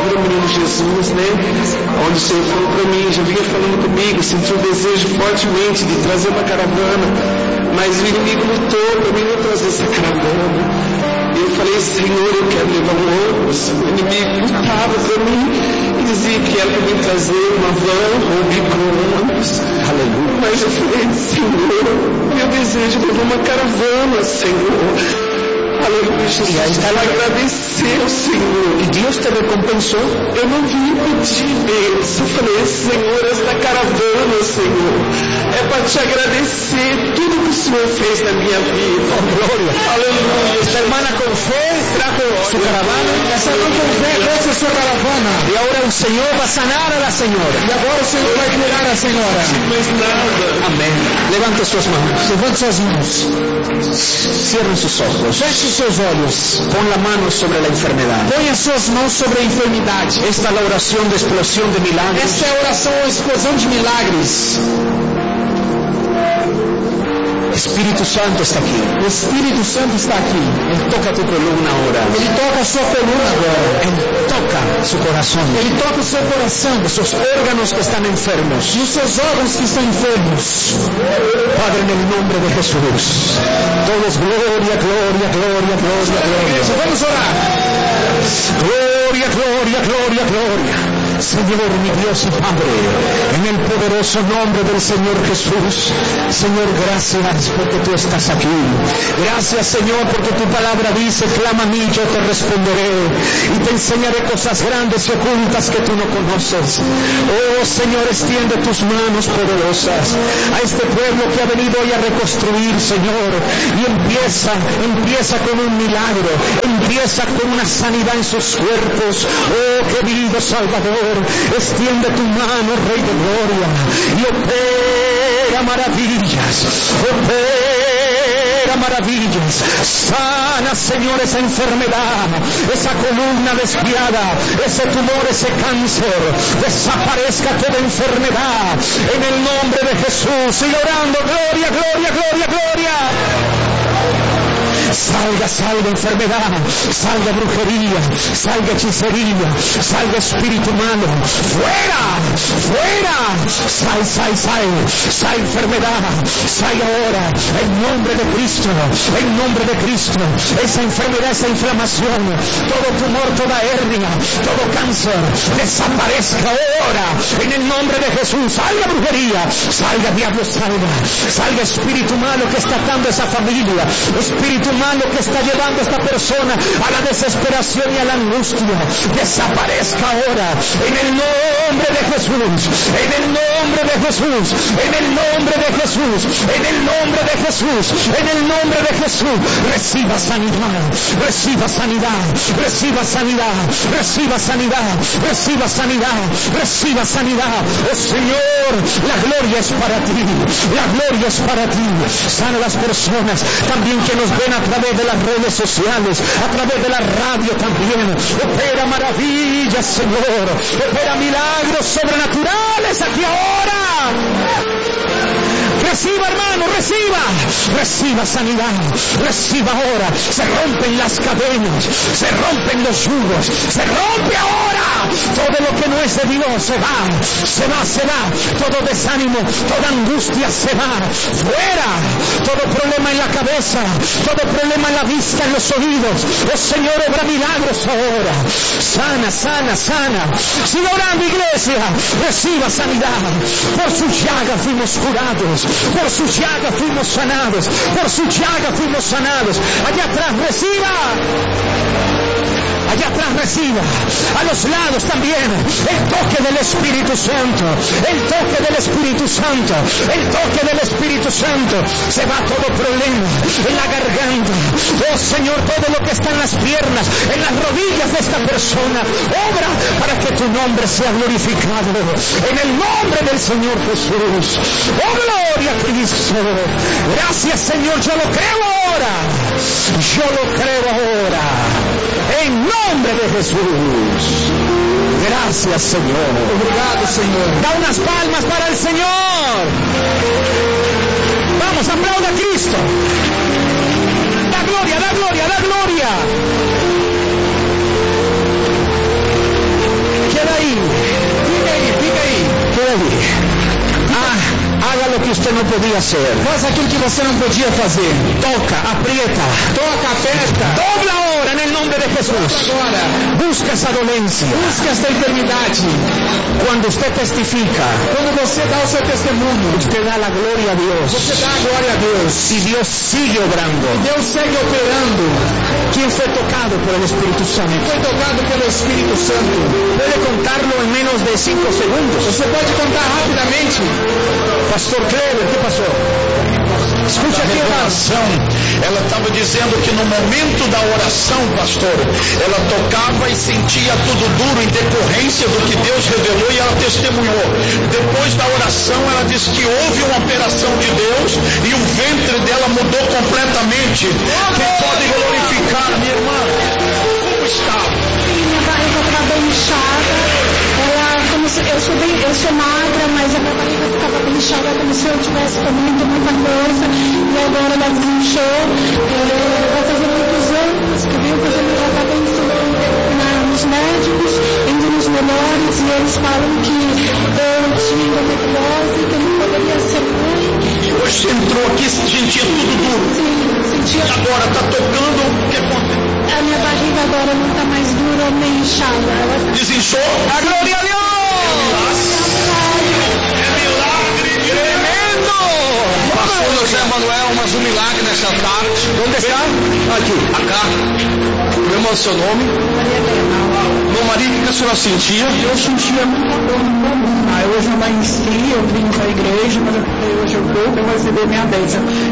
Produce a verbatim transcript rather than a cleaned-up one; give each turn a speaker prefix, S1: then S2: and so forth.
S1: cura, menino Jesus, né? Onde o Senhor falou para mim, já vinha falando comigo, senti um desejo fortemente de trazer uma caravana, mas o inimigo lutou para mim não trazer essa caravana. Eu falei, Senhor, eu quero levar um ônibus. O inimigo lutava para mim e dizia que era para mim trazer uma van ou um micro-ônibus. Aleluia. Mas eu falei, Senhor, meu desejo é levar uma caravana, Senhor. Aleluia, Jesus.
S2: E aí está
S1: para agradecer ao Senhor.
S2: E Deus te recompensou.
S1: Eu não vim pedir Deus. Eu falei, Senhor, esta caravana, Senhor, é para te agradecer tudo que o Senhor fez na minha vida.
S2: Oh, glória.
S1: Aleluia.
S2: Esta hermana con fe trajo su caravana. Essa irmã com fé trouxe sua caravana. E agora o Senhor vai sanar a la senhora. E agora o Senhor vai curar a senhora.
S1: Mais nada.
S2: Amém. Levante suas mãos. Levante suas mãos. Cierren sus ojos. Feche seus olhos. Pon la mano sobre la enfermedad. Ponha suas mãos sobre a enfermidade. Esta é a oração de explosão de milagres. Esta é a oração de explosão de milagres. Espírito Santo está aqui. O Espírito Santo está aqui. Ele toca tu coluna agora. Ele toca a sua coluna agora. Ele toca seu coração. Ele toca o seu coração. Os seus órgãos que estão enfermos. E os seus órgãos que estão enfermos. Padre, em nome de Jesus. Todos glória, glória, glória, glória, glória. Vamos orar. Glória, glória, glória, glória. Señor, mi Dios y Padre, en el poderoso nombre del Señor Jesús. Señor, gracias porque tú estás aquí. Gracias, Señor, porque tu palabra dice, clama a mí, yo te responderé y te enseñaré cosas grandes y ocultas que tú no conoces. Oh, Señor, extiende tus manos poderosas a este pueblo que ha venido hoy a reconstruir, Señor, y empieza, empieza con un milagro, empieza con una sanidad en sus cuerpos. Oh, querido Salvador, extiende tu mano, Rey de Gloria, y opera maravillas, opera maravillas. Sana, Señor, esa enfermedad, esa columna desviada, ese tumor, ese cáncer. Desaparezca toda enfermedad en el nombre de Jesús. Sigue orando. Gloria, gloria, gloria, gloria. Salga, salga enfermedad, salga brujería, salga hechicería, salga espíritu malo, fuera, fuera, sal, sal, sal, sal enfermedad, sal ahora, en nombre de Cristo, en nombre de Cristo, esa enfermedad, esa inflamación, todo tumor, toda hernia, todo cáncer, desaparezca ahora, en el nombre de Jesús. Salga brujería, salga diablo, salga, salga espíritu malo que está atando a esa familia, espíritu malo que está llevando a esta persona a la desesperación y a la angustia, desaparezca ahora en el nombre de Jesús, en el nombre de Jesús, en el nombre de Jesús, en el nombre de Jesús, en el nombre de Jesús. Reciba sanidad, reciba sanidad, reciba sanidad, reciba sanidad, reciba sanidad, reciba sanidad. Oh Señor, la gloria es para ti, la gloria es para ti. Sana a las personas también que nos ven a través de las redes sociales, a través de la radio también. Opera maravillas, Señor, opera milagros sobrenaturales aquí ahora. Reciba, hermano, reciba, reciba sanidad, reciba ahora. Se rompen las cadenas, se rompen los yugos, se rompe ahora. Todo lo que no es de Dios se va, se va, se va. Todo desánimo, toda angustia se va. Fuera, todo problema en la cabeza, todo problema en la vista, en los oídos. Oh Señor, obra milagros ahora. Sana, sana, sana. Siga orando, iglesia. Reciba sanidad. Por su llaga fuimos curados. Por su llaga fuimos sanados. Por su llaga fuimos sanados. Allá atrás reciba. Allá atrás reciba. A los lados también. El toque del Espíritu Santo. El toque del Espíritu Santo. El toque del Espíritu Santo. Se va todo problema. En la garganta. Oh Señor, todo lo que está en las piernas, en las rodillas de esta persona. Obra para que tu nombre sea glorificado. En el nombre del Señor Jesús. Oh gloria a Cristo. Gracias, Señor. Yo lo creo ahora. Yo lo creo ahora. En nombre de Jesús. Gracias, Señor. Obrigado, Señor. Da unas palmas para el Señor. Vamos, aplauda a Cristo. Da gloria, da gloria, da gloria. usted no podía hacer.
S3: Faz aquilo que você não podia fazer.
S2: Toca, aprieta,
S3: Toca, aperta.
S2: dobla ahora en el nombre de Jesús.
S3: Agora,
S2: Busca esa dolencia.
S3: busca esta enfermidade.
S2: Cuando usted testifica,
S3: Quando você dá o seu testemunho,
S2: usted da la gloria a Dios.
S3: você dá a glória a Deus.
S2: Y Dios sigue obrando.
S3: Deus segue operando.
S2: ¿Quién fue tocado por el Espíritu Santo?
S3: Foi tocado pelo Espírito Santo.
S2: Puede contarlo en menos de cinco segundos.
S3: Você pode contar rapidamente.
S2: Pastor Cleber, ¿qué pasó? Escute
S4: A
S2: aqui, hermanos.
S4: revelação, ela estava dizendo que no momento da oração, pastor, ela tocava e sentia tudo duro em decorrência do que Deus revelou e ela testemunhou. Depois da oração, ela disse que houve uma operação de Deus e o ventre dela mudou completamente. Quem pode glorificar, minha irmã? Como está?
S5: Minha barriga estava bem inchada, ela, como se, eu, sou bem, eu sou magra, mas a minha barriga ficava bem inchada, como se eu tivesse comido muita coisa, e agora ela desinchou. É, vai fazer muitos anos que veio fazendo tratamento na, nos médicos, indo nos melhores, e eles falam que eu tinha endometriose, que eu não poderia ser mãe.
S4: E hoje você entrou aqui e sentia tudo duro.
S5: Sim, sentia.
S4: E agora está tocando, o que aconteceu?
S5: A minha barriga agora não está mais dura nem inchada. Ela tá...
S4: Desinchou?
S2: ¡A gloria a Dios!
S4: É milagre tremendo!
S6: Pastor José Manuel, mas um milagre nessa tarde.
S2: ¿Dónde está?
S6: Aqui, acá. Meu irmão, seu nome? Meu marido, o que a senhora sentia?
S5: Eu sentia muita dor no pulmão. Aí hoje eu amanheci, eu vim para a igreja, mas eu falei, hoje eu vou, eu vou receber minha bênção.